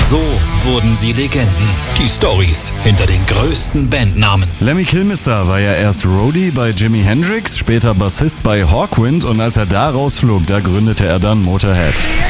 So wurden sie Legenden. Die Storys hinter den größten Bandnamen. Lemmy Kilmister war ja erst Roadie bei Jimi Hendrix, später Bassist bei Hawkwind und als er da rausflog, da gründete er dann Motorhead.